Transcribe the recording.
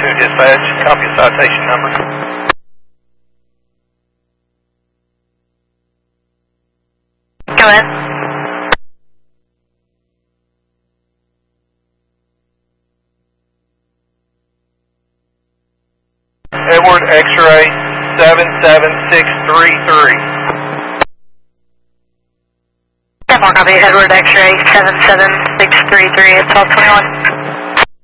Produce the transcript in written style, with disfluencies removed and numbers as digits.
Dispatch, copy citation number. Come in. Edward X-ray 77633. 10 more copy, Edward X-ray 77633 at 1221.